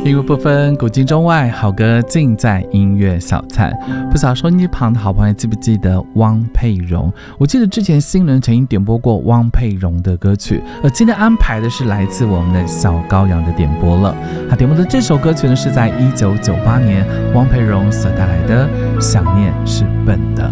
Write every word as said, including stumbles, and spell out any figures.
音乐不分古今中外，好歌尽在音乐小菜。不晓得收音机旁的好朋友记不记得汪佩蓉？我记得之前新人曾经点播过汪佩蓉的歌曲，而今天安排的是来自我们的小羔羊的点播了。他点播的这首歌曲呢，是在一九九八年汪佩蓉所带来的《想念是笨的》。